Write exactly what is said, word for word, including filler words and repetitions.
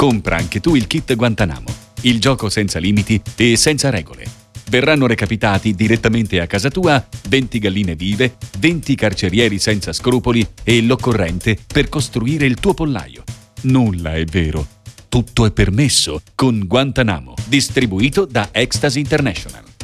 Compra anche tu il kit Guantanamo, il gioco senza limiti e senza regole. Verranno recapitati direttamente a casa tua venti galline vive, venti carcerieri senza scrupoli e l'occorrente per costruire il tuo pollaio. Nulla è vero. Tutto è permesso con Guantanamo, distribuito da Ecstasy International.